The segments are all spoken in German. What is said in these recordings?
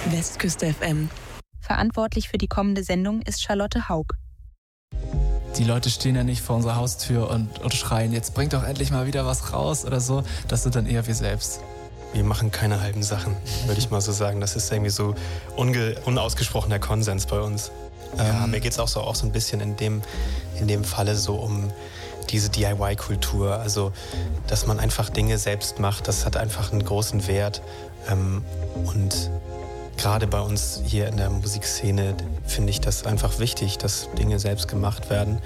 Westküste FM. Verantwortlich für die kommende Sendung ist Charlotte Haug. Die Leute stehen ja nicht vor unserer Haustür und schreien, jetzt bringt doch endlich mal wieder was raus oder so. Das sind dann eher wir selbst. Wir machen keine halben Sachen, würde ich mal so sagen. Das ist irgendwie so unausgesprochener Konsens bei uns. Mir geht es auch so ein bisschen in dem Falle so um diese DIY-Kultur. Also, dass man einfach Dinge selbst macht, das hat einfach einen großen Wert. Und gerade bei uns hier in der Musikszene finde ich das einfach wichtig, dass Dinge selbst gemacht werden.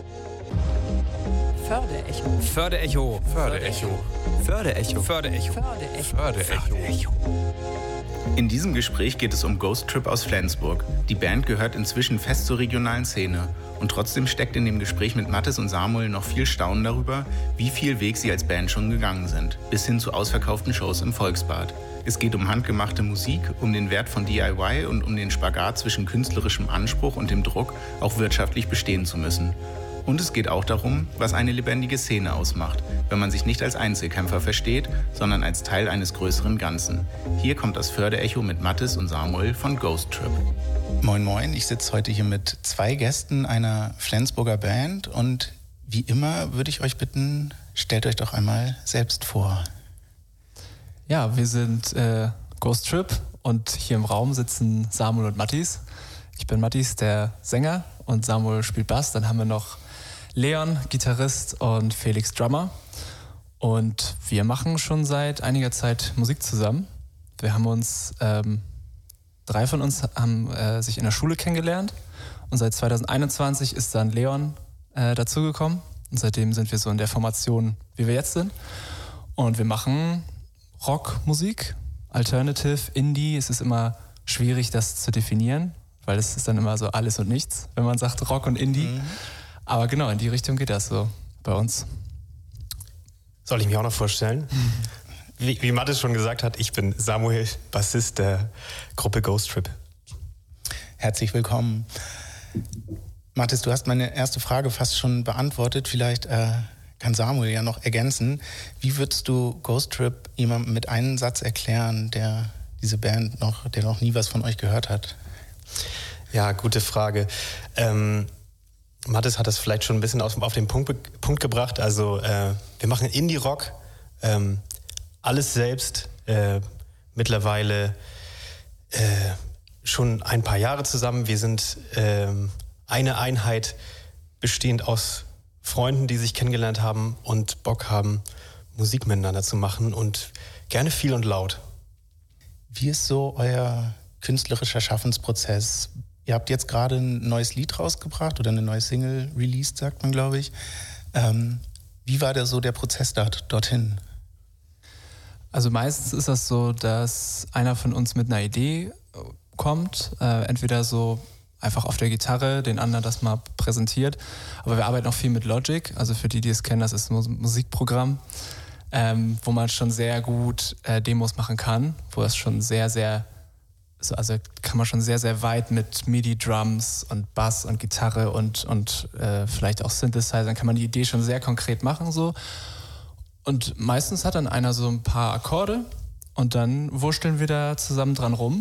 Förderecho. Förderecho. Förderecho. Förderecho. Förderecho. Förderecho. In diesem Gespräch geht es um Ghost Trip aus Flensburg. Die Band gehört inzwischen fest zur regionalen Szene. Und trotzdem steckt in dem Gespräch mit Mathis und Samuel noch viel Staunen darüber, wie viel Weg sie als Band schon gegangen sind, bis hin zu ausverkauften Shows im Volksbad. Es geht um handgemachte Musik, um den Wert von DIY und um den Spagat zwischen künstlerischem Anspruch und dem Druck, auch wirtschaftlich bestehen zu müssen. Und es geht auch darum, was eine lebendige Szene ausmacht, wenn man sich nicht als Einzelkämpfer versteht, sondern als Teil eines größeren Ganzen. Hier kommt das Förderecho mit Mathis und Samuel von Ghost Trip. Moin Moin, ich sitze heute hier mit 2 Gästen einer Flensburger Band und wie immer würde ich euch bitten, stellt euch doch einmal selbst vor. Ja, wir sind Ghost Trip und hier im Raum sitzen Samuel und Mathis. Ich bin Mathis, der Sänger, und Samuel spielt Bass. Dann haben wir noch Leon, Gitarrist, und Felix, Drummer. Und wir machen schon seit einiger Zeit Musik zusammen. Wir haben uns, 3 von uns haben sich in der Schule kennengelernt. Und seit 2021 ist dann Leon dazugekommen. Und seitdem sind wir so in der Formation, wie wir jetzt sind. Und wir machen Rockmusik, Alternative, Indie. Es ist immer schwierig, das zu definieren, weil es ist dann immer so alles und nichts, wenn man sagt Rock und Indie. Mhm. Aber genau, in die Richtung geht das so bei uns. Soll ich mich auch noch vorstellen? Wie Mathis schon gesagt hat, ich bin Samuel, Bassist der Gruppe Ghost Trip. Herzlich willkommen. Mathis, du hast meine erste Frage fast schon beantwortet. Vielleicht kann Samuel ja noch ergänzen. Wie würdest du Ghost Trip jemandem mit einem Satz erklären, der diese Band der noch nie was von euch gehört hat? Ja, gute Frage. Mathis hat das vielleicht schon ein bisschen auf den Punkt gebracht. Also wir machen Indie-Rock, alles selbst, mittlerweile schon ein paar Jahre zusammen. Wir sind eine Einheit bestehend aus Freunden, die sich kennengelernt haben und Bock haben, Musik miteinander zu machen und gerne viel und laut. Wie ist so euer künstlerischer Schaffensprozess? Ihr habt jetzt gerade ein neues Lied rausgebracht oder eine neue Single released, sagt man, glaube ich. Wie war der Prozess dorthin? Also meistens ist das so, dass einer von uns mit einer Idee kommt, entweder so einfach auf der Gitarre, den anderen das mal präsentiert. Aber wir arbeiten auch viel mit Logic, also für die es kennen, das ist ein Musikprogramm, wo man schon sehr gut Demos machen kann, wo es schon sehr also kann man schon sehr, sehr weit mit MIDI-Drums und Bass und Gitarre und vielleicht auch Synthesizern, kann man die Idee schon sehr konkret machen so. Und meistens hat dann einer so ein paar Akkorde und dann wursteln wir da zusammen dran rum.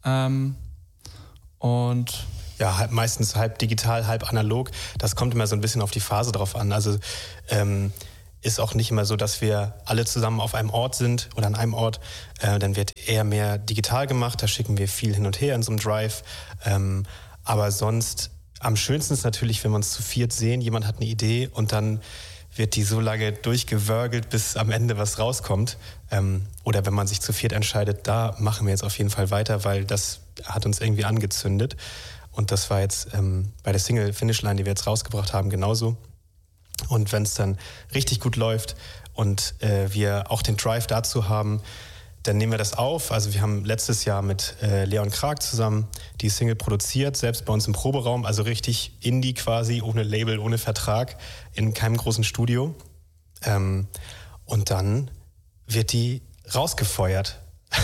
Und ja, meistens halb digital, halb analog. Das kommt immer so ein bisschen auf die Phase drauf an. Also ist auch nicht immer so, dass wir alle zusammen auf einem Ort sind oder an einem Ort. Dann wird eher mehr digital gemacht. Da schicken wir viel hin und her in so einem Drive. Aber sonst, am schönsten ist natürlich, wenn wir uns zu viert sehen, jemand hat eine Idee und dann wird die so lange durchgewörgelt, bis am Ende was rauskommt. Oder wenn man sich zu viert entscheidet, da machen wir jetzt auf jeden Fall weiter, weil das hat uns irgendwie angezündet. Und das war jetzt bei der Single Finish Line, die wir jetzt rausgebracht haben, genauso. Und wenn es dann richtig gut läuft und wir auch den Drive dazu haben, dann nehmen wir das auf. Also wir haben letztes Jahr mit Leon Krag zusammen die Single produziert, selbst bei uns im Proberaum, also richtig Indie quasi, ohne Label, ohne Vertrag, in keinem großen Studio. Und dann wird die rausgefeuert.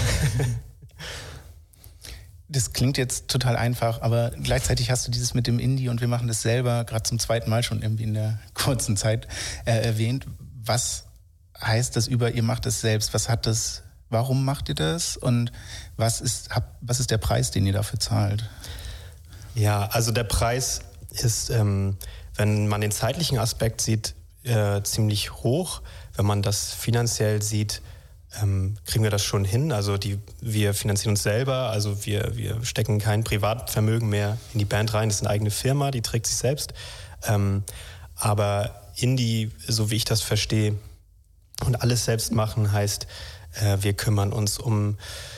Das klingt jetzt total einfach, aber gleichzeitig hast du dieses mit dem Indie und wir machen das selber gerade zum 2. Mal schon irgendwie in der kurzen Zeit erwähnt. Was heißt das ihr macht es selbst? Was hat das Warum macht ihr das? Und was ist der Preis, den ihr dafür zahlt? Ja, also der Preis ist, wenn man den zeitlichen Aspekt sieht, ziemlich hoch. Wenn man das finanziell sieht, kriegen wir das schon hin. Also wir finanzieren uns selber, also wir stecken kein Privatvermögen mehr in die Band rein. Das ist eine eigene Firma, die trägt sich selbst. Aber Indie, so wie ich das verstehe, und alles selbst machen heißt, wir kümmern uns um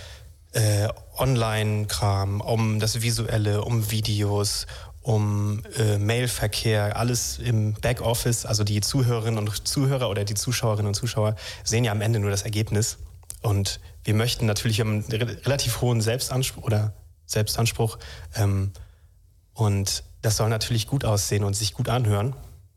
Online-Kram, um das Visuelle, um Videos, um Mailverkehr, alles im Backoffice. Also die Zuhörerinnen und Zuhörer oder die Zuschauerinnen und Zuschauer sehen ja am Ende nur das Ergebnis. Und wir möchten natürlich einen relativ hohen Selbstanspruch und das soll natürlich gut aussehen und sich gut anhören.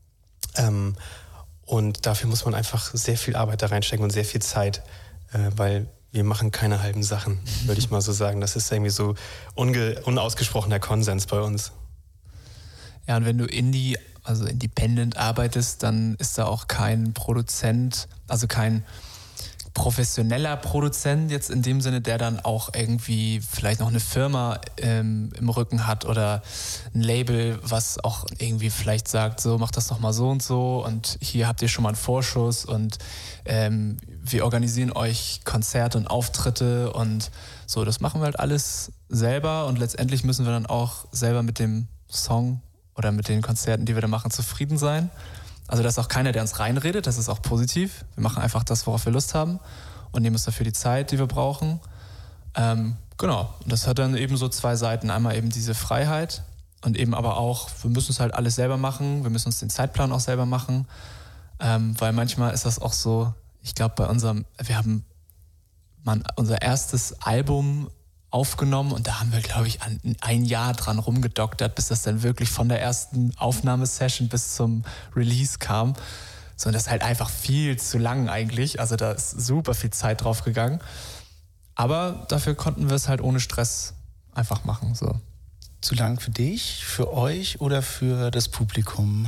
Und dafür muss man einfach sehr viel Arbeit da reinstecken und sehr viel Zeit, weil wir machen keine halben Sachen, würde ich mal so sagen. Das ist irgendwie so unausgesprochener Konsens bei uns. Ja, und wenn du independent arbeitest, dann ist da auch kein Produzent, also kein professioneller Produzent jetzt in dem Sinne, der dann auch irgendwie vielleicht noch eine Firma im Rücken hat oder ein Label, was auch irgendwie vielleicht sagt, so mach das doch mal so und hier habt ihr schon mal einen Vorschuss und wir organisieren euch Konzerte und Auftritte und so, das machen wir halt alles selber und letztendlich müssen wir dann auch selber mit dem Song oder mit den Konzerten, die wir da machen, zufrieden sein. Also da ist auch keiner, der uns reinredet, das ist auch positiv. Wir machen einfach das, worauf wir Lust haben und nehmen uns dafür die Zeit, die wir brauchen. Genau, und das hat dann eben so zwei Seiten. Einmal eben diese Freiheit und eben aber auch, wir müssen es halt alles selber machen, wir müssen uns den Zeitplan auch selber machen, weil manchmal ist das auch so, ich glaube wir haben unser erstes Album aufgenommen und da haben wir, glaube ich, ein Jahr dran rumgedoktert, bis das dann wirklich von der ersten Aufnahmesession bis zum Release kam. So, und das ist halt einfach viel zu lang eigentlich. Also da ist super viel Zeit drauf gegangen. Aber dafür konnten wir es halt ohne Stress einfach machen. So. Zu lang für dich, für euch oder für das Publikum?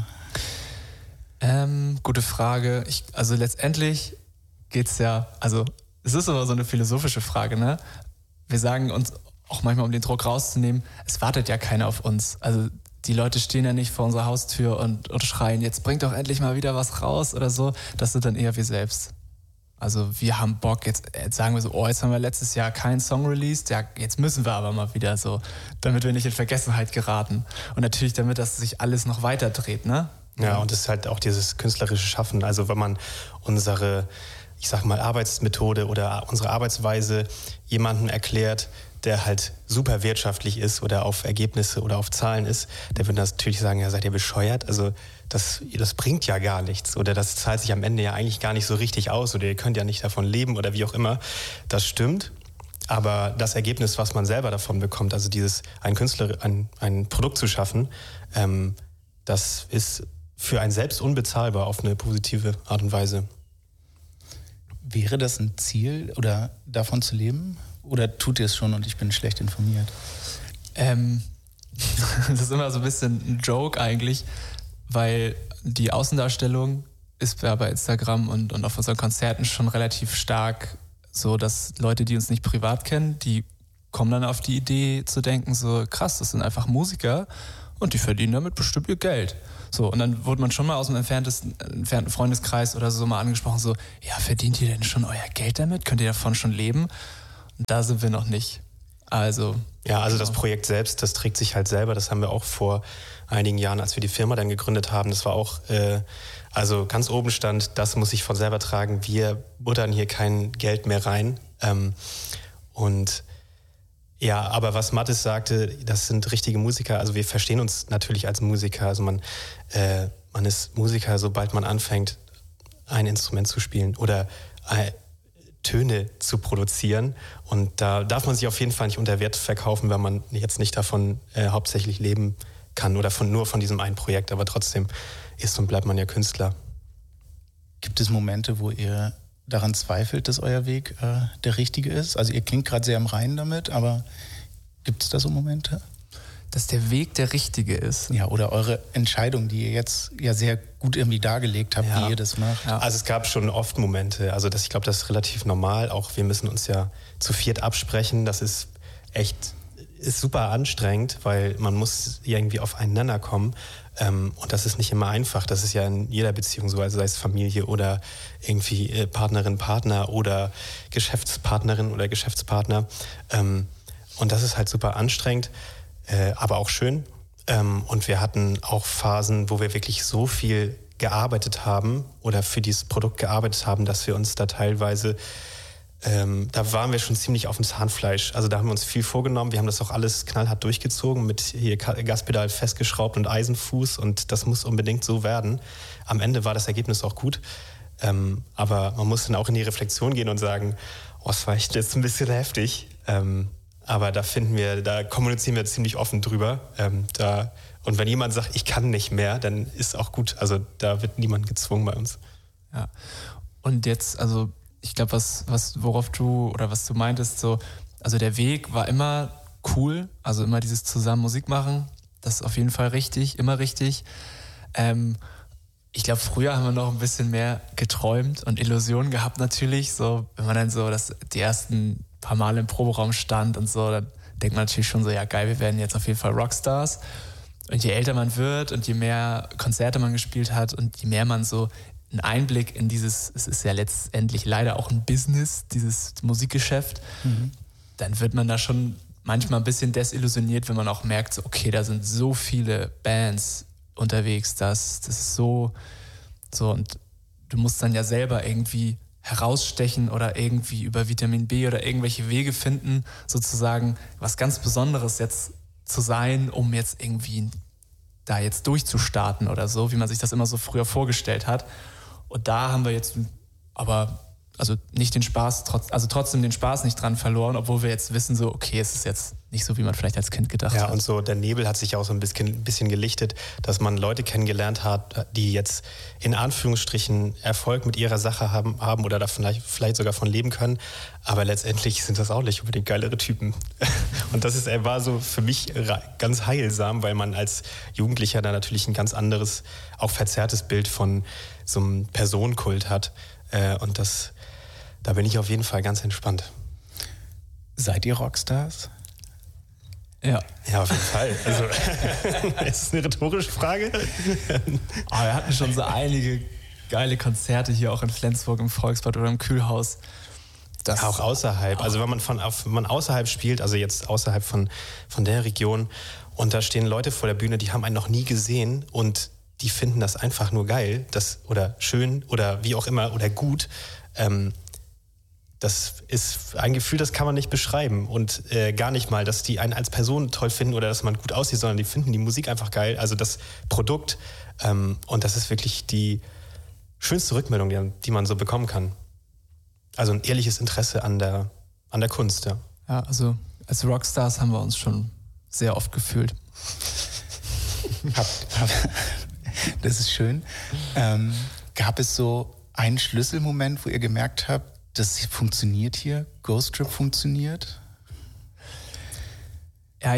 Gute Frage. Also letztendlich geht's ja, also es ist aber so eine philosophische Frage, ne? Wir sagen uns auch manchmal, um den Druck rauszunehmen, es wartet ja keiner auf uns. Also die Leute stehen ja nicht vor unserer Haustür und schreien, jetzt bringt doch endlich mal wieder was raus oder so. Das sind dann eher wir selbst. Also wir haben Bock, jetzt sagen wir so, jetzt haben wir letztes Jahr keinen Song released, ja, jetzt müssen wir aber mal wieder so, damit wir nicht in Vergessenheit geraten. Und natürlich damit, dass sich alles noch weiter dreht, ne? Ja, und es ist halt auch dieses künstlerische Schaffen. Also wenn man unsere, ich sag mal, Arbeitsmethode oder unsere Arbeitsweise jemandem erklärt, der halt super wirtschaftlich ist oder auf Ergebnisse oder auf Zahlen ist, der würde natürlich sagen, ja, seid ihr bescheuert? Also das bringt ja gar nichts oder das zahlt sich am Ende ja eigentlich gar nicht so richtig aus oder ihr könnt ja nicht davon leben oder wie auch immer. Das stimmt, aber das Ergebnis, was man selber davon bekommt, also ein Produkt zu schaffen, das ist für einen selbst unbezahlbar auf eine positive Art und Weise. Wäre das ein Ziel, oder davon zu leben? Oder tut ihr es schon und ich bin schlecht informiert? Das ist immer so ein bisschen ein Joke eigentlich, weil die Außendarstellung ist ja bei Instagram und auf unseren Konzerten schon relativ stark so, dass Leute, die uns nicht privat kennen, die kommen dann auf die Idee zu denken, so krass, das sind einfach Musiker und die verdienen damit bestimmt ihr Geld. So, und dann wurde man schon mal aus dem entfernten Freundeskreis oder so mal angesprochen, so, ja, verdient ihr denn schon euer Geld damit? Könnt ihr davon schon leben? Und da sind wir noch nicht. Also. Ja, also das Projekt selbst, das trägt sich halt selber. Das haben wir auch vor einigen Jahren, als wir die Firma dann gegründet haben. Das war auch, also ganz oben stand, das muss ich von selber tragen. Wir buttern hier kein Geld mehr rein. Und ja, aber was Mathis sagte, das sind richtige Musiker. Also wir verstehen uns natürlich als Musiker. Also man ist Musiker, sobald man anfängt, ein Instrument zu spielen oder Töne zu produzieren. Und da darf man sich auf jeden Fall nicht unter Wert verkaufen, wenn man jetzt nicht davon hauptsächlich leben kann oder nur von diesem einen Projekt. Aber trotzdem ist und bleibt man ja Künstler. Gibt es Momente, wo ihr daran zweifelt, dass euer Weg der richtige ist? Also ihr klingt gerade sehr am Reinen damit, aber gibt es da so Momente? der Weg der richtige ist. Ja, oder eure Entscheidung, die ihr jetzt ja sehr gut irgendwie dargelegt habt, wie ihr das macht. Ja. Also es gab schon oft Momente, also ich glaube, das ist relativ normal. Auch wir müssen uns ja zu viert absprechen. Das ist super anstrengend, weil man muss irgendwie auf einen Nenner kommen. Und das ist nicht immer einfach. Das ist ja in jeder Beziehung so, also sei es Familie oder irgendwie Partnerin, Partner oder Geschäftspartnerin oder Geschäftspartner. Und das ist halt super anstrengend, aber auch schön. Und wir hatten auch Phasen, wo wir wirklich so viel gearbeitet haben oder für dieses Produkt gearbeitet haben, dass wir uns da teilweise da waren wir schon ziemlich auf dem Zahnfleisch. Also da haben wir uns viel vorgenommen. Wir haben das auch alles knallhart durchgezogen, mit hier Gaspedal festgeschraubt und Eisenfuß, und das muss unbedingt so werden. Am Ende war das Ergebnis auch gut. Aber man muss dann auch in die Reflexion gehen und sagen, oh, es war echt jetzt ein bisschen heftig. Aber da kommunizieren wir ziemlich offen drüber. Und wenn jemand sagt, ich kann nicht mehr, dann ist auch gut. Also da wird niemand gezwungen bei uns. Ja. Und jetzt, also ich glaube, was du meintest, so, also der Weg war immer cool, also immer dieses zusammen Musik machen, das ist auf jeden Fall richtig, immer richtig. Ich glaube, früher haben wir noch ein bisschen mehr geträumt und Illusionen gehabt natürlich, so, wenn man dann so die ersten paar Mal im Proberaum stand und so, dann denkt man natürlich schon so, ja geil, wir werden jetzt auf jeden Fall Rockstars. Und je älter man wird und je mehr Konzerte man gespielt hat und je mehr man so einen Einblick in es ist ja letztendlich leider auch ein Business, dieses Musikgeschäft, dann wird man da schon manchmal ein bisschen desillusioniert, wenn man auch merkt, so, okay, da sind so viele Bands unterwegs, das ist so, und du musst dann ja selber irgendwie herausstechen oder irgendwie über Vitamin B oder irgendwelche Wege finden, sozusagen was ganz Besonderes jetzt zu sein, um jetzt irgendwie da jetzt durchzustarten oder so, wie man sich das immer so früher vorgestellt hat. Und da haben wir jetzt aber nicht den Spaß, trotzdem den Spaß nicht dran verloren, obwohl wir jetzt wissen, so, okay, es ist jetzt nicht so, wie man vielleicht als Kind gedacht hat. Ja, und so der Nebel hat sich auch so ein bisschen gelichtet, dass man Leute kennengelernt hat, die jetzt in Anführungsstrichen Erfolg mit ihrer Sache haben oder da vielleicht sogar von leben können. Aber letztendlich sind das auch nicht unbedingt geilere Typen. Und er war so für mich ganz heilsam, weil man als Jugendlicher da natürlich ein ganz anderes, auch verzerrtes Bild von so einem Personenkult hat. Und da bin ich auf jeden Fall ganz entspannt. Seid ihr Rockstars? Ja. Ja, auf jeden Fall. Also, ist das eine rhetorische Frage? Aber wir hatten schon so einige geile Konzerte hier auch in Flensburg im Volksbad oder im Kühlhaus. Ja, auch außerhalb. Also wenn man außerhalb spielt, also jetzt außerhalb von der Region, und da stehen Leute vor der Bühne, die haben einen noch nie gesehen und die finden das einfach nur geil, oder schön oder wie auch immer oder gut. Das ist ein Gefühl, das kann man nicht beschreiben, und gar nicht mal, dass die einen als Person toll finden oder dass man gut aussieht, sondern die finden die Musik einfach geil, also das Produkt, und das ist wirklich die schönste Rückmeldung, die man so bekommen kann. Also ein ehrliches Interesse an der Kunst, ja. Ja, also als Rockstars haben wir uns schon sehr oft gefühlt. Das ist schön. Gab es so einen Schlüsselmoment, wo ihr gemerkt habt, das funktioniert hier, Ghost Trip funktioniert? Ja,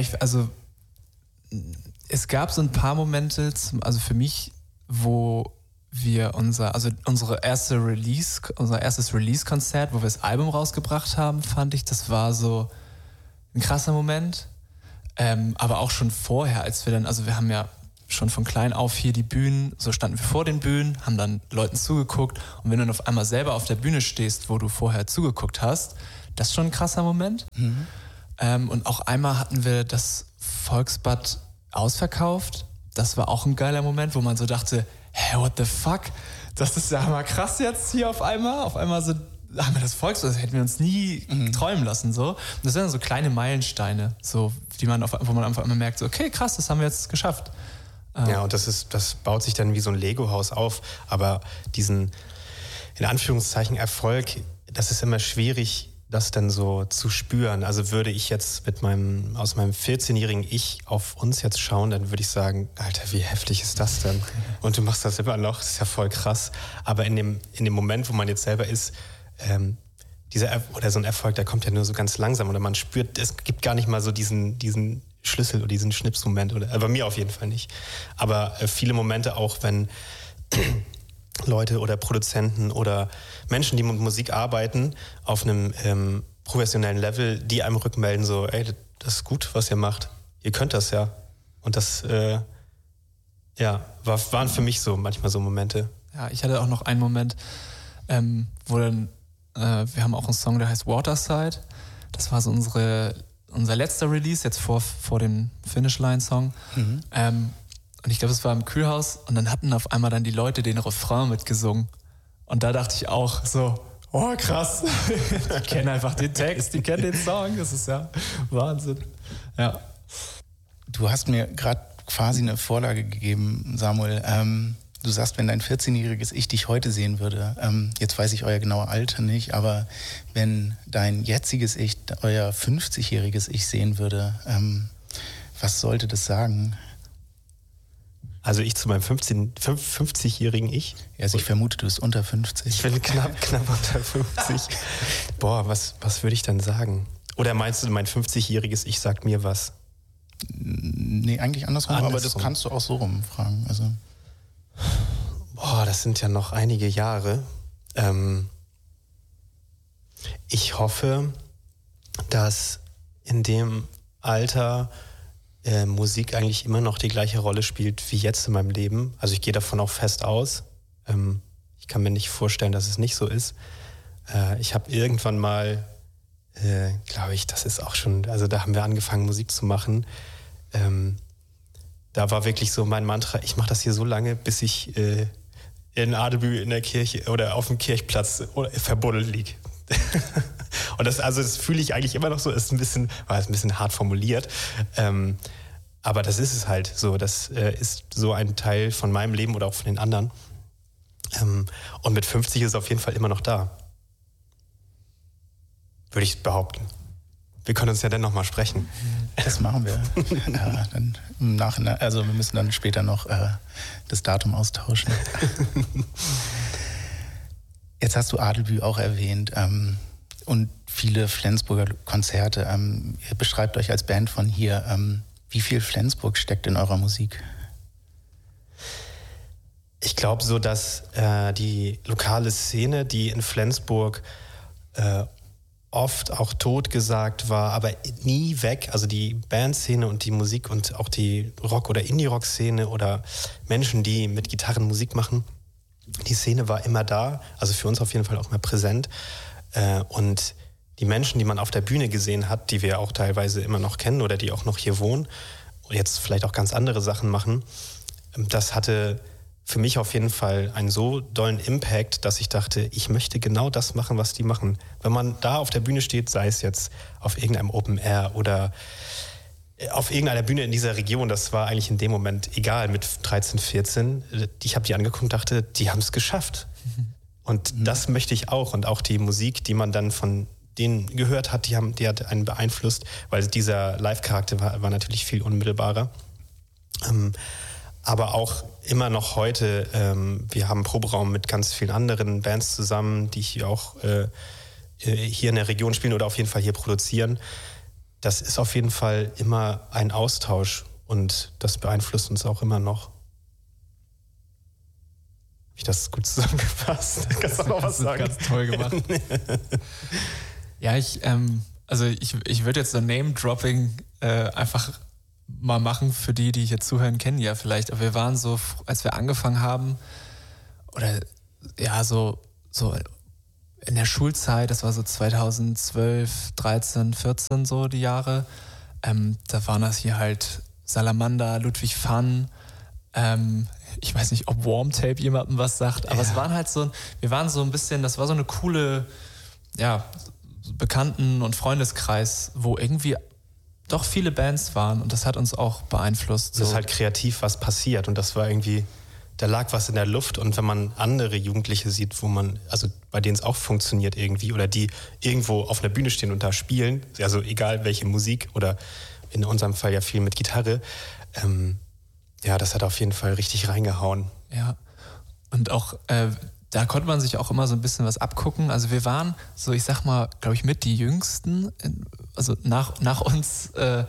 es gab so ein paar Momente, also für mich, wo wir unser erstes Release-Konzert, wo wir das Album rausgebracht haben, fand ich, das war so ein krasser Moment. Aber auch schon vorher, als wir haben ja schon von klein auf hier die Bühnen, so standen wir vor den Bühnen, haben dann Leuten zugeguckt, und wenn du dann auf einmal selber auf der Bühne stehst, wo du vorher zugeguckt hast, das ist schon ein krasser Moment. Und auch einmal hatten wir das Volksbad ausverkauft, das war auch ein geiler Moment, wo man so dachte, what the fuck, das ist ja mal krass jetzt hier auf einmal so, haben wir das Volksbad, das hätten wir uns nie träumen lassen, so. Und das sind dann so kleine Meilensteine, so, wo man einfach immer merkt, so, okay, krass, das haben wir jetzt geschafft. Ja, und das baut sich dann wie so ein Lego-Haus auf, aber diesen, in Anführungszeichen, Erfolg, das ist immer schwierig, das dann so zu spüren. Also würde ich jetzt aus meinem 14-jährigen Ich auf uns jetzt schauen, dann würde ich sagen, Alter, wie heftig ist das denn? Und du machst das immer noch, das ist ja voll krass. Aber in dem Moment, wo man jetzt selber ist, so ein Erfolg, der kommt ja nur so ganz langsam, oder man spürt, es gibt gar nicht mal so diesen Schlüssel oder diesen Schnipsmoment. Bei mir auf jeden Fall nicht. Aber viele Momente auch, wenn Leute oder Produzenten oder Menschen, die mit Musik arbeiten, auf einem professionellen Level, die einem rückmelden, so, ey, das ist gut, was ihr macht. Ihr könnt das ja. Und das, waren für mich so manchmal so Momente. Ja, ich hatte auch noch einen Moment, wo dann, wir haben auch einen Song, der heißt Waterside. Das war so unser letzter Release, jetzt vor dem Finish-Line-Song. Und ich glaube, es war im Kühlhaus und dann hatten auf einmal dann die Leute den Refrain mitgesungen. Und da dachte ich auch so, oh krass, die kennen einfach den Text, die kennen den Song, das ist ja Wahnsinn. Ja. Du hast mir gerade quasi eine Vorlage gegeben, Samuel. Du sagst, wenn dein 14-jähriges Ich dich heute sehen würde, jetzt weiß ich euer genaues Alter nicht, aber wenn dein jetziges Ich euer 50-jähriges Ich sehen würde, was sollte das sagen? Also ich zu meinem 50-jährigen Ich? Also ich vermute, du bist unter 50. Ich bin knapp unter 50. Boah, was würde ich dann sagen? Oder meinst du, mein 50-jähriges Ich sagt mir was? Nee, eigentlich andersrum, aber das kannst du auch so rumfragen. Also. Boah, das sind ja noch einige Jahre. Ich hoffe, dass in dem Alter Musik eigentlich immer noch die gleiche Rolle spielt wie jetzt in meinem Leben. Also ich gehe davon auch fest aus. Ich kann mir nicht vorstellen, dass es nicht so ist. Ich habe irgendwann mal, glaube ich, das ist auch schon, also da haben wir angefangen Musik zu machen. Da war wirklich so mein Mantra, ich mache das hier so lange, bis ich in Adelbühl in der Kirche oder auf dem Kirchplatz verbuddelt liege. Und das fühle ich eigentlich immer noch so, war ein bisschen hart formuliert. Aber das ist es halt so. Das ist so ein Teil von meinem Leben oder auch von den anderen. Und mit 50 ist es auf jeden Fall immer noch da. Würde ich behaupten. Wir können uns ja dann nochmal sprechen. Das machen wir. Ja, dann im Nachhinein, also wir müssen dann später noch das Datum austauschen. Jetzt hast du Adelbühl auch erwähnt und viele Flensburger Konzerte. Ihr beschreibt euch als Band von hier. Wie viel Flensburg steckt in eurer Musik? Ich glaube so, dass die lokale Szene, die in Flensburg oft auch totgesagt war, aber nie weg. Also die Bandszene und die Musik und auch die Rock- oder Indie-Rock-Szene oder Menschen, die mit Gitarren Musik machen, die Szene war immer da, also für uns auf jeden Fall auch immer präsent. Und die Menschen, die man auf der Bühne gesehen hat, die wir auch teilweise immer noch kennen oder die auch noch hier wohnen und jetzt vielleicht auch ganz andere Sachen machen, das hatte für mich auf jeden Fall einen so dollen Impact, dass ich dachte, ich möchte genau das machen, was die machen. Wenn man da auf der Bühne steht, sei es jetzt auf irgendeinem Open Air oder auf irgendeiner Bühne in dieser Region, das war eigentlich in dem Moment egal, mit 13, 14. Ich habe die angeguckt und dachte, die haben es geschafft. Und das möchte ich auch. Und auch die Musik, die man dann von denen gehört hat, die hat einen beeinflusst, weil dieser Live-Charakter war natürlich viel unmittelbarer. Aber auch immer noch heute, wir haben einen Proberaum mit ganz vielen anderen Bands zusammen, die hier auch hier in der Region spielen oder auf jeden Fall hier produzieren. Das ist auf jeden Fall immer ein Austausch und das beeinflusst uns auch immer noch. Habe ich das gut zusammengefasst? Kannst du noch was sagen? Ganz toll gemacht. Ja, ich würde jetzt so Name-Dropping einfach mal machen für die hier zuhören, kennen ja vielleicht. Aber wir waren so, als wir angefangen haben, oder ja, so in der Schulzeit, das war so 2012, 13, 14 so die Jahre, da waren das hier halt Salamander, Ludwig van, ich weiß nicht, ob Warmtape jemandem was sagt, aber es waren halt wir waren so ein bisschen, das war so eine coole, ja, Bekannten- und Freundeskreis, wo irgendwie doch viele Bands waren und das hat uns auch beeinflusst. So. Es ist halt kreativ was passiert und das war irgendwie, da lag was in der Luft und wenn man andere Jugendliche sieht, bei denen es auch funktioniert irgendwie oder die irgendwo auf einer Bühne stehen und da spielen, also egal welche Musik oder in unserem Fall ja viel mit Gitarre, das hat auf jeden Fall richtig reingehauen. Ja, und auch da konnte man sich auch immer so ein bisschen was abgucken. Also wir waren so, ich sag mal, glaube ich, mit die Jüngsten. Also nach uns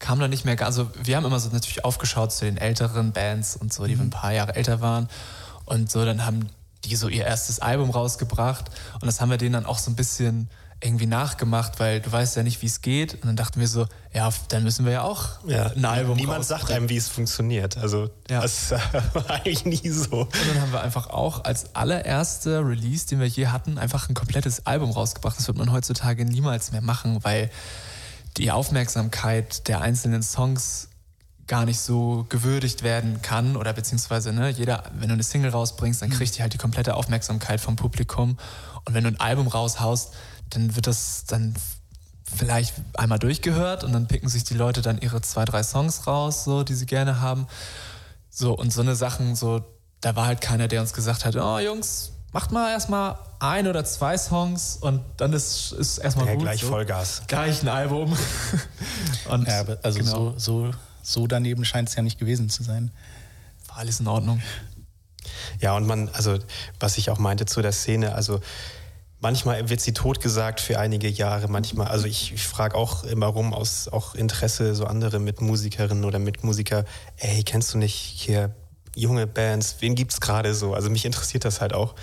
kam dann nicht mehr, also wir haben immer so natürlich aufgeschaut zu den älteren Bands und so, die ein paar Jahre älter waren und so, dann haben die so ihr erstes Album rausgebracht und das haben wir denen dann auch so ein bisschen irgendwie nachgemacht, weil du weißt ja nicht, wie es geht. Und dann dachten wir so, ja, dann müssen wir ja auch ein Album Niemand sagt einem, wie es funktioniert. Also das war eigentlich nie so. Und dann haben wir einfach auch als allererste Release, den wir je hatten, einfach ein komplettes Album rausgebracht. Das wird man heutzutage niemals mehr machen, weil die Aufmerksamkeit der einzelnen Songs gar nicht so gewürdigt werden kann oder beziehungsweise jeder, wenn du eine Single rausbringst, dann kriegt die halt die komplette Aufmerksamkeit vom Publikum und wenn du ein Album raushaust, dann wird das dann vielleicht einmal durchgehört und dann picken sich die Leute dann ihre 2, 3 Songs raus, so, die sie gerne haben. So, und so eine Sachen, so, da war halt keiner, der uns gesagt hat, oh Jungs, macht mal erstmal 1 oder 2 Songs und dann ist erstmal gut. Gleich so. Vollgas. Gleich ein Album. Und aber also so daneben scheint es ja nicht gewesen zu sein. War alles in Ordnung. Ja, und was ich auch meinte zu der Szene, also manchmal wird sie totgesagt für einige Jahre, manchmal, also ich frage auch immer rum aus auch Interesse so andere Mitmusikerinnen oder Mitmusiker, ey, kennst du nicht hier junge Bands, wen gibt's gerade so? Also mich interessiert das halt auch.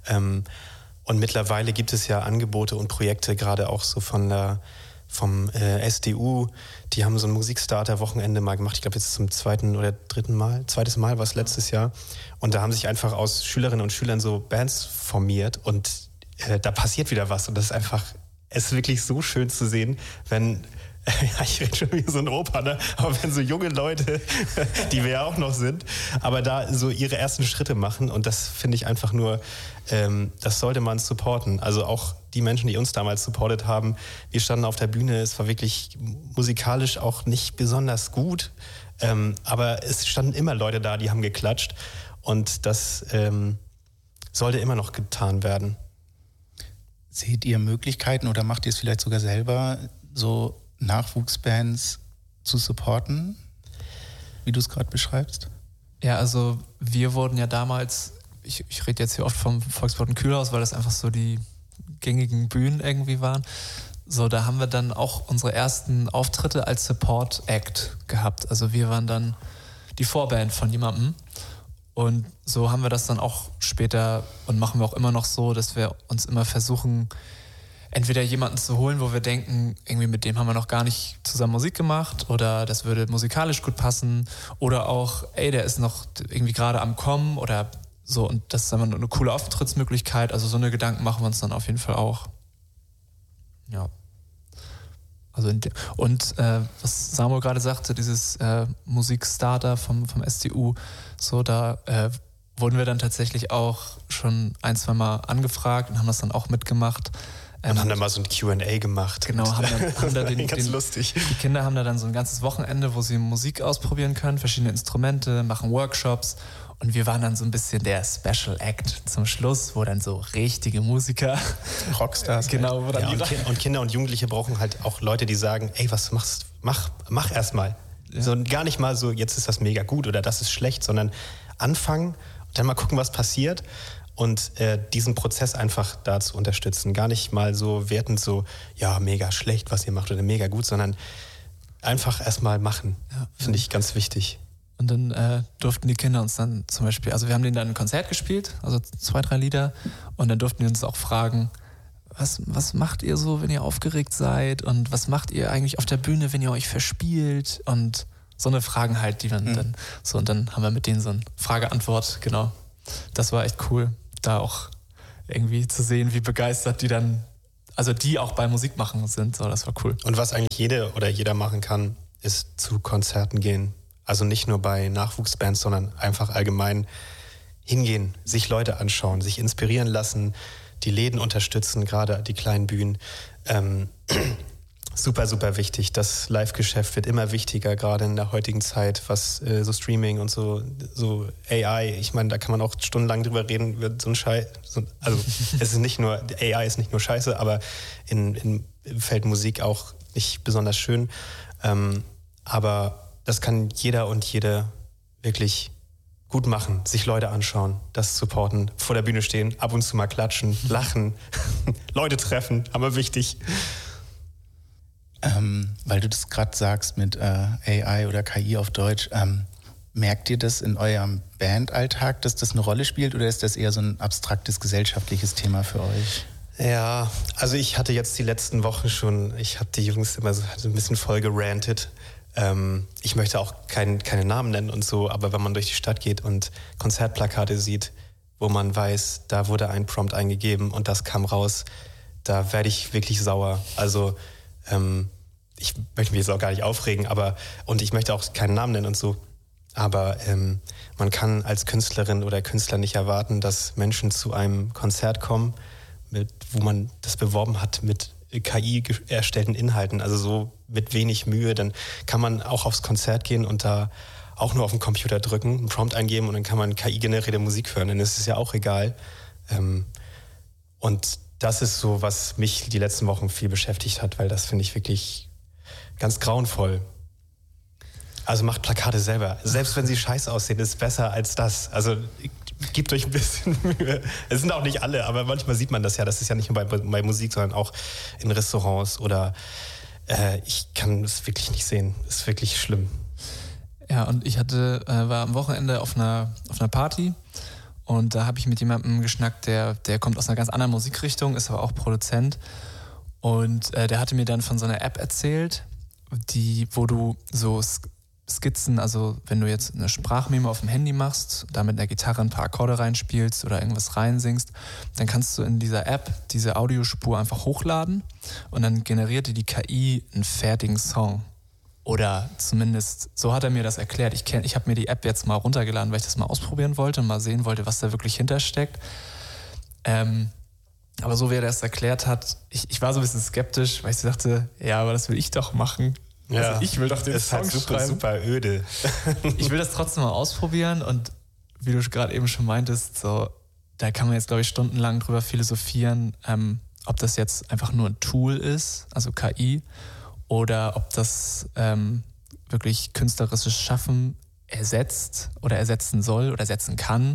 Und mittlerweile gibt es ja Angebote und Projekte, gerade auch so vom SDU, die haben so ein Musikstarter-Wochenende mal gemacht, ich glaube jetzt zum zweites Mal war es letztes Jahr. Und da haben sich einfach aus Schülerinnen und Schülern so Bands formiert und da passiert wieder was und das es ist wirklich so schön zu sehen, wenn, ich rede schon wie so ein Opa, ne? Aber wenn so junge Leute, die wir ja auch noch sind, aber da so ihre ersten Schritte machen und das finde ich einfach nur, das sollte man supporten. Also auch die Menschen, die uns damals supportet haben, wir standen auf der Bühne, es war wirklich musikalisch auch nicht besonders gut, aber es standen immer Leute da, die haben geklatscht und das sollte immer noch getan werden. Seht ihr Möglichkeiten oder macht ihr es vielleicht sogar selber, so Nachwuchsbands zu supporten, wie du es gerade beschreibst? Ja, also wir wurden ja damals, ich rede jetzt hier oft vom Volkspark Kühlhaus, weil das einfach so die gängigen Bühnen irgendwie waren. So, da haben wir dann auch unsere ersten Auftritte als Support-Act gehabt. Also wir waren dann die Vorband von jemandem. Und so haben wir das dann auch später und machen wir auch immer noch so, dass wir uns immer versuchen, entweder jemanden zu holen, wo wir denken, irgendwie mit dem haben wir noch gar nicht zusammen Musik gemacht oder das würde musikalisch gut passen oder auch, der ist noch irgendwie gerade am Kommen oder so und das ist dann eine coole Auftrittsmöglichkeit. Also so eine Gedanken machen wir uns dann auf jeden Fall auch. Ja. Also was Samuel gerade sagte, dieses Musikstarter vom SDU, so da wurden wir dann tatsächlich auch schon 1, 2 Mal angefragt und haben das dann auch mitgemacht. Und haben dann mal so ein Q&A gemacht. Genau, haben da ganz lustig. Die Kinder haben da dann so ein ganzes Wochenende, wo sie Musik ausprobieren können, verschiedene Instrumente, machen Workshops. Und wir waren dann so ein bisschen der Special Act zum Schluss, wo dann so richtige Musiker, Rockstars. Genau. Wo dann und Kinder und Jugendliche brauchen halt auch Leute, die sagen, ey, was machst, mach erst mal. Ja. So gar nicht mal so, jetzt ist das mega gut oder das ist schlecht, sondern anfangen und dann mal gucken, was passiert und diesen Prozess einfach da zu unterstützen. Gar nicht mal so wertend so, ja, mega schlecht, was ihr macht oder mega gut, sondern einfach erst mal machen. Ja. Finde ich ganz wichtig. Und dann durften die Kinder uns dann zum Beispiel, also wir haben denen dann ein Konzert gespielt, also 2, 3 Lieder und dann durften die uns auch fragen, was macht ihr so, wenn ihr aufgeregt seid und was macht ihr eigentlich auf der Bühne, wenn ihr euch verspielt und so eine Fragen halt, die man dann so und dann haben wir mit denen so eine Frage-Antwort, genau. Das war echt cool, da auch irgendwie zu sehen, wie begeistert die dann, also die auch beim Musikmachen sind, so, das war cool. Und was eigentlich jeder machen kann, ist zu Konzerten gehen. Also nicht nur bei Nachwuchsbands, sondern einfach allgemein hingehen, sich Leute anschauen, sich inspirieren lassen, die Läden unterstützen, gerade die kleinen Bühnen. Super, super wichtig. Das Live-Geschäft wird immer wichtiger, gerade in der heutigen Zeit, was so Streaming und so AI, ich meine, da kann man auch stundenlang drüber reden, wird so ein Scheiß. Also es ist nicht nur, AI ist nicht nur scheiße, aber im Feld Musik auch nicht besonders schön. Aber das kann jeder und jede wirklich gut machen, sich Leute anschauen, das supporten, vor der Bühne stehen, ab und zu mal klatschen, lachen, Leute treffen, aber wichtig. Weil du das gerade sagst mit AI oder KI auf Deutsch, merkt ihr das in eurem Bandalltag, dass das eine Rolle spielt, oder ist das eher so ein abstraktes gesellschaftliches Thema für euch? Ja, also ich hatte jetzt die letzten Wochen schon, ich habe die Jungs immer so ein bisschen voll gerantet. Ich möchte auch keine Namen nennen und so, aber wenn man durch die Stadt geht und Konzertplakate sieht, wo man weiß, da wurde ein Prompt eingegeben und das kam raus, da werde ich wirklich sauer. Also ich möchte mich jetzt auch gar nicht aufregen, und ich möchte auch keinen Namen nennen und so, aber man kann als Künstlerin oder Künstler nicht erwarten, dass Menschen zu einem Konzert kommen, wo man das beworben hat mit KI erstellten Inhalten, also so mit wenig Mühe. Dann kann man auch aufs Konzert gehen und da auch nur auf den Computer drücken, einen Prompt eingeben und dann kann man KI-generierte Musik hören. Dann ist es ja auch egal. Und das ist so, was mich die letzten Wochen viel beschäftigt hat, weil das finde ich wirklich ganz grauenvoll. Also macht Plakate selber. Selbst wenn sie scheiße aussehen, ist es besser als das. Also gebt euch ein bisschen Mühe. Es sind auch nicht alle, aber manchmal sieht man das ja. Das ist ja nicht nur bei Musik, sondern auch in Restaurants oder ich kann es wirklich nicht sehen. Das ist wirklich schlimm. Ja, und ich war am Wochenende auf einer Party und da habe ich mit jemandem geschnackt, der kommt aus einer ganz anderen Musikrichtung, ist aber auch Produzent, und der hatte mir dann von so einer App erzählt, wo du so Skizzen, also wenn du jetzt eine Sprachmemo auf dem Handy machst, da mit einer Gitarre ein paar Akkorde reinspielst oder irgendwas reinsingst, dann kannst du in dieser App diese Audiospur einfach hochladen und dann generiert dir die KI einen fertigen Song. Oder zumindest, so hat er mir das erklärt. Ich habe mir die App jetzt mal runtergeladen, weil ich das mal ausprobieren wollte und mal sehen wollte, was da wirklich hintersteckt. Aber so wie er das erklärt hat, ich war so ein bisschen skeptisch, weil ich dachte, ja, aber das will ich doch machen. Ja, also ich will doch den Song halt schreiben. Super öde. Ich will das trotzdem mal ausprobieren, und wie du gerade eben schon meintest, so, da kann man jetzt, glaube ich, stundenlang drüber philosophieren, ob das jetzt einfach nur ein Tool ist, also KI, oder ob das wirklich künstlerisches Schaffen ersetzt oder ersetzen soll oder ersetzen kann.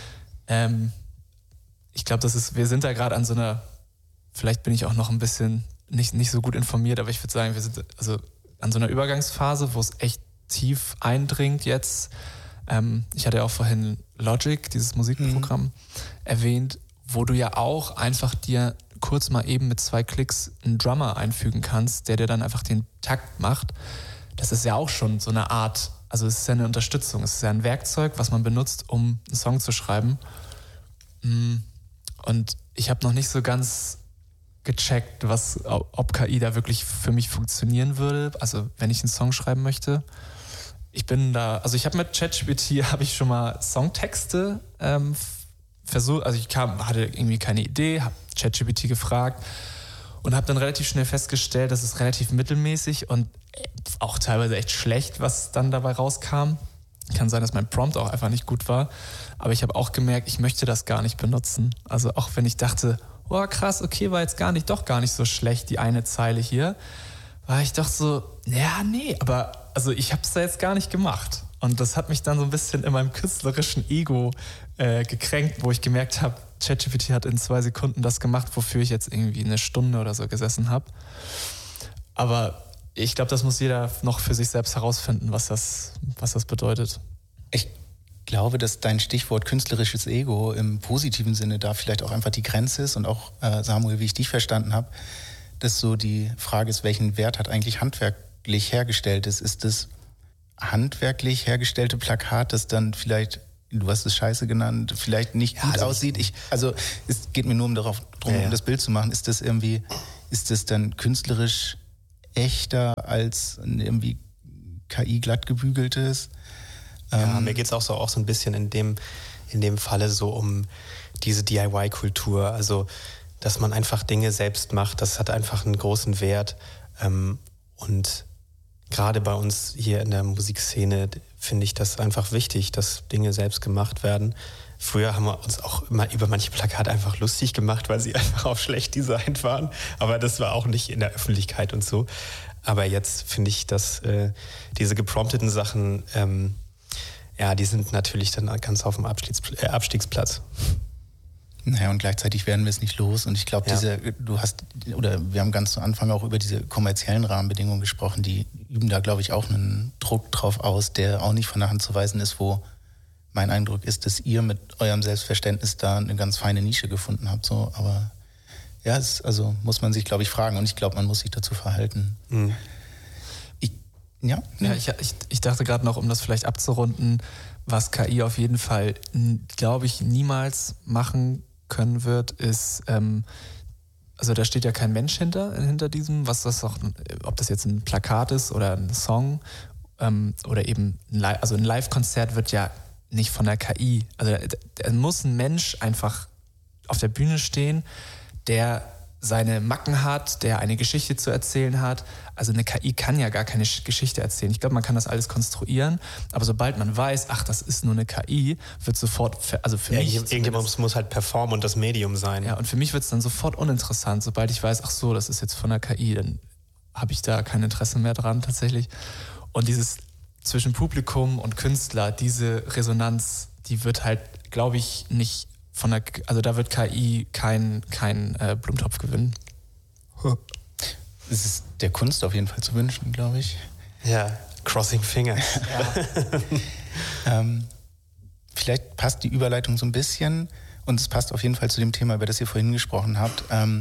Ich glaube, wir sind da gerade an so einer, vielleicht bin ich auch noch ein bisschen nicht so gut informiert, aber ich würde sagen, wir sind also an so einer Übergangsphase, wo es echt tief eindringt jetzt. Ich hatte ja auch vorhin Logic, dieses Musikprogramm, erwähnt, wo du ja auch einfach dir kurz mal eben mit 2 Klicks einen Drummer einfügen kannst, der dir dann einfach den Takt macht. Das ist ja auch schon so eine Art, also es ist ja eine Unterstützung, es ist ja ein Werkzeug, was man benutzt, um einen Song zu schreiben. Und ich habe noch nicht so ganz gecheckt, ob KI da wirklich für mich funktionieren würde, also wenn ich einen Song schreiben möchte. Ich habe mit ChatGPT schon mal Songtexte versucht, also hatte irgendwie keine Idee, habe ChatGPT gefragt und habe dann relativ schnell festgestellt, dass es relativ mittelmäßig und auch teilweise echt schlecht, was dann dabei rauskam. Kann sein, dass mein Prompt auch einfach nicht gut war, aber ich habe auch gemerkt, ich möchte das gar nicht benutzen. Also auch wenn ich dachte, oh krass, okay, war jetzt doch gar nicht so schlecht, die eine Zeile hier, war ich doch so, ja, nee, aber also ich habe es da jetzt gar nicht gemacht. Und das hat mich dann so ein bisschen in meinem künstlerischen Ego gekränkt, wo ich gemerkt habe, ChatGPT hat in 2 Sekunden das gemacht, wofür ich jetzt irgendwie eine Stunde oder so gesessen habe. Aber ich glaube, das muss jeder noch für sich selbst herausfinden, was das bedeutet. Ich glaube, dass dein Stichwort künstlerisches Ego im positiven Sinne da vielleicht auch einfach die Grenze ist und auch, Samuel, wie ich dich verstanden habe, dass so die Frage ist, welchen Wert hat eigentlich handwerklich hergestellt ist. Ist das handwerklich hergestellte Plakat, das dann vielleicht, du hast es Scheiße genannt, vielleicht nicht gut aussieht? Es geht mir nur darum, das Bild zu machen. Ist das dann künstlerisch echter als ein irgendwie KI glatt gebügeltes? Ja, mir geht es auch so ein bisschen in dem Falle so um diese DIY-Kultur, also dass man einfach Dinge selbst macht, das hat einfach einen großen Wert, und gerade bei uns hier in der Musikszene finde ich das einfach wichtig, dass Dinge selbst gemacht werden. Früher haben wir uns auch immer über manche Plakate einfach lustig gemacht, weil sie einfach auch schlecht designt waren, aber das war auch nicht in der Öffentlichkeit und so. Aber jetzt finde ich, dass diese geprompteten Sachen, die sind natürlich dann ganz auf dem Abstiegsplatz. Naja, und gleichzeitig werden wir es nicht los. Und ich glaube, wir haben ganz zu Anfang auch über diese kommerziellen Rahmenbedingungen gesprochen, die üben da, glaube ich, auch einen Druck drauf aus, der auch nicht von der Hand zu weisen ist, wo mein Eindruck ist, dass ihr mit eurem Selbstverständnis da eine ganz feine Nische gefunden habt. So. Aber ja, also muss man sich, glaube ich, fragen. Und ich glaube, man muss sich dazu verhalten. Mhm. Ich dachte gerade noch, um das vielleicht abzurunden, was KI auf jeden Fall, glaube ich, niemals machen können wird, ist, also da steht ja kein Mensch hinter diesem, was das auch, ob das jetzt ein Plakat ist oder ein Song oder eben ein Live-Konzert wird ja nicht von der KI. Also da muss ein Mensch einfach auf der Bühne stehen, der seine Macken hat, der eine Geschichte zu erzählen hat. Also eine KI kann ja gar keine Geschichte erzählen. Ich glaube, man kann das alles konstruieren, aber sobald man weiß, ach, das ist nur eine KI, wird sofort, also für mich... Irgendjemand muss halt performen und das Medium sein. Ja, und für mich wird es dann sofort uninteressant. Sobald ich weiß, ach so, das ist jetzt von der KI, dann habe ich da kein Interesse mehr dran tatsächlich. Und dieses zwischen Publikum und Künstler, diese Resonanz, die wird halt, glaube ich, nicht... Also da wird KI kein Blumentopf gewinnen. Es ist der Kunst auf jeden Fall zu wünschen, glaube ich. Ja, crossing fingers. Ja. Vielleicht passt die Überleitung so ein bisschen und es passt auf jeden Fall zu dem Thema, über das ihr vorhin gesprochen habt.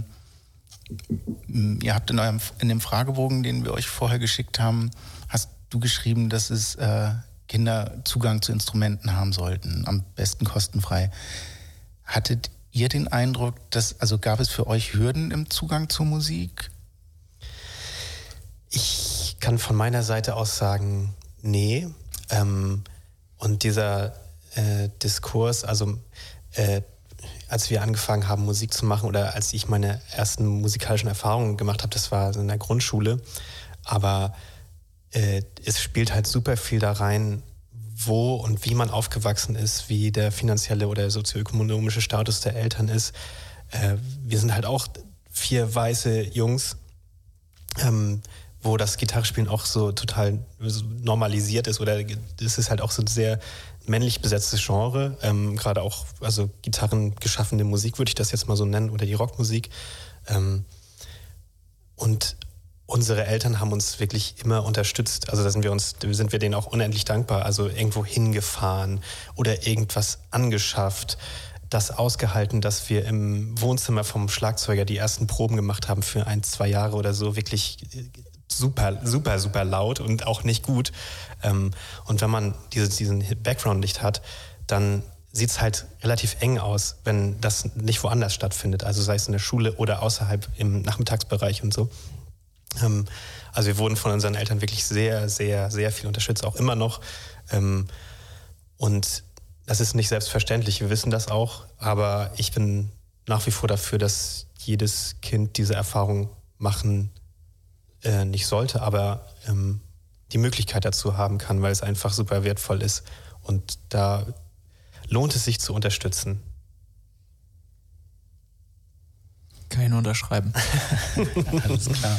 Ihr habt in dem Fragebogen, den wir euch vorher geschickt haben, hast du geschrieben, dass es Kinder Zugang zu Instrumenten haben sollten, am besten kostenfrei. Hattet ihr den Eindruck, gab es für euch Hürden im Zugang zur Musik? Ich kann von meiner Seite aus sagen, nee. Und dieser Diskurs, als wir angefangen haben, Musik zu machen oder als ich meine ersten musikalischen Erfahrungen gemacht habe, das war in der Grundschule. Aber es spielt halt super viel da rein, wo und wie man aufgewachsen ist, wie der finanzielle oder sozioökonomische Status der Eltern ist. Wir sind halt auch 4 weiße Jungs, wo das Gitarrespielen auch so total normalisiert ist oder das ist halt auch so ein sehr männlich besetztes Genre, gerade auch, also Gitarren geschaffene Musik würde ich das jetzt mal so nennen oder die Rockmusik. Und unsere Eltern haben uns wirklich immer unterstützt. Also da sind wir denen auch unendlich dankbar. Also irgendwo hingefahren oder irgendwas angeschafft, das ausgehalten, dass wir im Wohnzimmer vom Schlagzeuger die ersten Proben gemacht haben für 1-2 Jahre oder so. Wirklich super, super, super laut und auch nicht gut. Und wenn man diesen Background nicht hat, dann sieht es halt relativ eng aus, wenn das nicht woanders stattfindet. Also sei es in der Schule oder außerhalb im Nachmittagsbereich und so. Also wir wurden von unseren Eltern wirklich sehr, sehr, sehr viel unterstützt, auch immer noch. Und das ist nicht selbstverständlich, wir wissen das auch. Aber ich bin nach wie vor dafür, dass jedes Kind diese Erfahrung machen nicht sollte, aber die Möglichkeit dazu haben kann, weil es einfach super wertvoll ist. Und da lohnt es sich zu unterstützen. Kann ich nur unterschreiben. Alles klar.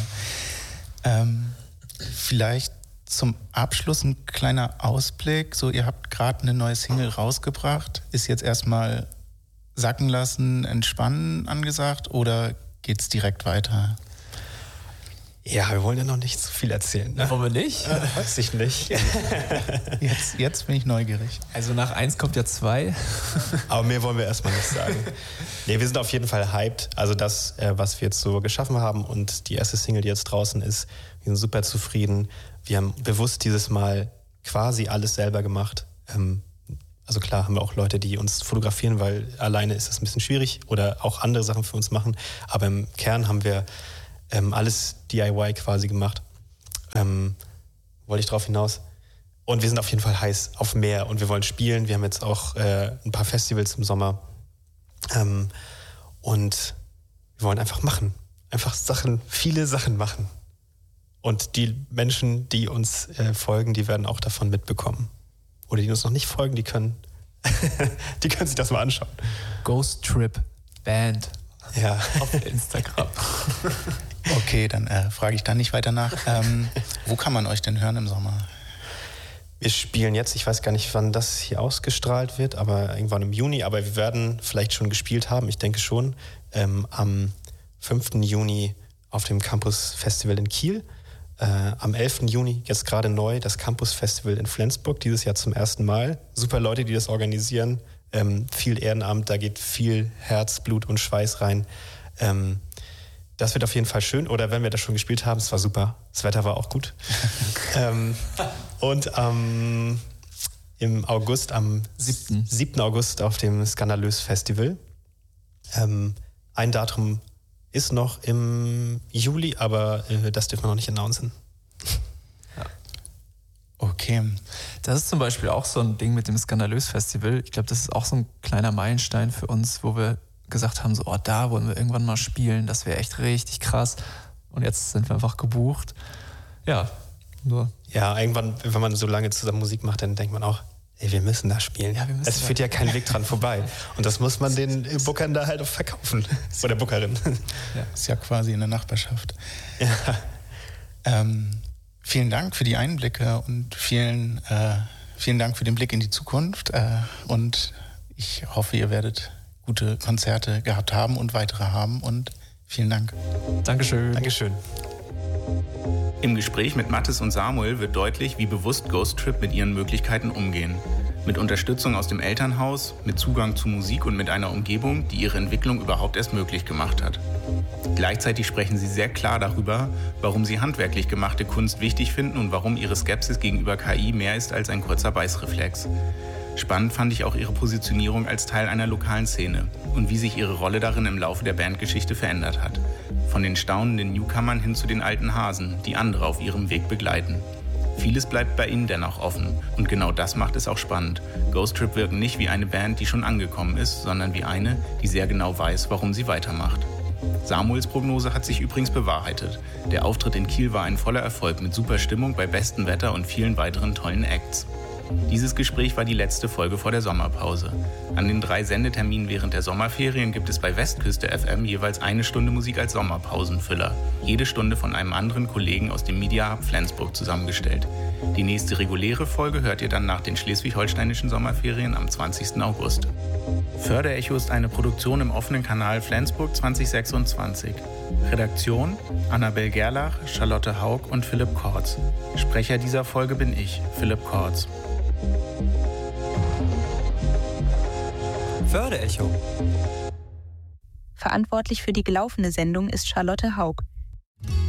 Vielleicht zum Abschluss ein kleiner Ausblick. So, ihr habt gerade eine neue Single rausgebracht. Ist jetzt erstmal sacken lassen, entspannen angesagt oder geht's direkt weiter? Ja, wir wollen ja noch nicht zu viel erzählen. Ne? Wollen wir nicht? Weiß ich nicht. Jetzt bin ich neugierig. Also nach 1 kommt ja 2. Aber mehr wollen wir erstmal nicht sagen. Nee, wir sind auf jeden Fall hyped. Also das, was wir jetzt so geschaffen haben und die erste Single, die jetzt draußen ist, wir sind super zufrieden. Wir haben bewusst dieses Mal quasi alles selber gemacht. Also klar haben wir auch Leute, die uns fotografieren, weil alleine ist das ein bisschen schwierig oder auch andere Sachen für uns machen. Aber im Kern haben wir alles DIY quasi gemacht. Wollte ich drauf hinaus. Und wir sind auf jeden Fall heiß auf mehr und wir wollen spielen. Wir haben jetzt auch ein paar Festivals im Sommer. Und wir wollen einfach machen. Einfach viele Sachen machen. Und die Menschen, die uns folgen, die werden auch davon mitbekommen. Oder die uns noch nicht folgen, die können sich das mal anschauen. Ghost Trip Band. Ja. Auf Instagram. Okay, dann frage ich da nicht weiter nach. Wo kann man euch denn hören im Sommer? Wir spielen jetzt, ich weiß gar nicht, wann das hier ausgestrahlt wird, aber irgendwann im Juni. Aber wir werden vielleicht schon gespielt haben, ich denke schon, am 5. Juni auf dem Campus Festival in Kiel. Am 11. Juni, jetzt gerade neu, das Campus Festival in Flensburg, dieses Jahr zum ersten Mal. Super Leute, die das organisieren. Viel Ehrenamt, da geht viel Herz, Blut und Schweiß rein. Das wird auf jeden Fall schön. Oder wenn wir das schon gespielt haben, es war super. Das Wetter war auch gut. Und im August, am 7. August auf dem Skandalös Festival. Ein Datum ist noch im Juli, aber das dürfen wir noch nicht announcen. Okay. Das ist zum Beispiel auch so ein Ding mit dem Skandalös Festival. Ich glaube, das ist auch so ein kleiner Meilenstein für uns, wo wir gesagt haben, so, da wollen wir irgendwann mal spielen, das wäre echt richtig krass. Und jetzt sind wir einfach gebucht. Ja, nur. Ja, irgendwann, wenn man so lange zusammen Musik macht, dann denkt man auch, ey, wir müssen da spielen. Ja, es führt ja kein Weg dran vorbei. Und das muss man den Bookern da halt auch verkaufen. Oder Bookerin. Ja, ist ja quasi in der Nachbarschaft. Ja. Vielen Dank für die Einblicke und vielen Dank für den Blick in die Zukunft. Und ich hoffe, ihr werdet gute Konzerte gehabt haben und weitere haben. Und vielen Dank. Dankeschön. Dankeschön. Im Gespräch mit Mathis und Samuel wird deutlich, wie bewusst Ghost Trip mit ihren Möglichkeiten umgehen. Mit Unterstützung aus dem Elternhaus, mit Zugang zu Musik und mit einer Umgebung, die ihre Entwicklung überhaupt erst möglich gemacht hat. Gleichzeitig sprechen sie sehr klar darüber, warum sie handwerklich gemachte Kunst wichtig finden und warum ihre Skepsis gegenüber KI mehr ist als ein kurzer Beißreflex. Spannend fand ich auch ihre Positionierung als Teil einer lokalen Szene und wie sich ihre Rolle darin im Laufe der Bandgeschichte verändert hat. Von den staunenden Newcomern hin zu den alten Hasen, die andere auf ihrem Weg begleiten. Vieles bleibt bei ihnen dennoch offen und genau das macht es auch spannend. Ghost Trip wirken nicht wie eine Band, die schon angekommen ist, sondern wie eine, die sehr genau weiß, warum sie weitermacht. Samuels Prognose hat sich übrigens bewahrheitet. Der Auftritt in Kiel war ein voller Erfolg mit super Stimmung bei bestem Wetter und vielen weiteren tollen Acts. Dieses Gespräch war die letzte Folge vor der Sommerpause. An den 3 Sendeterminen während der Sommerferien gibt es bei Westküste FM jeweils 1 Stunde Musik als Sommerpausenfüller. Jede Stunde von einem anderen Kollegen aus dem Media Hub Flensburg zusammengestellt. Die nächste reguläre Folge hört ihr dann nach den schleswig-holsteinischen Sommerferien am 20. August. Förderecho ist eine Produktion im offenen Kanal Flensburg 2026. Redaktion: Annabel Gerlach, Charlotte Haug und Philipp Kortz. Sprecher dieser Folge bin ich, Philipp Kortz. Förderecho. Verantwortlich für die gelaufene Sendung ist Charlotte Haug.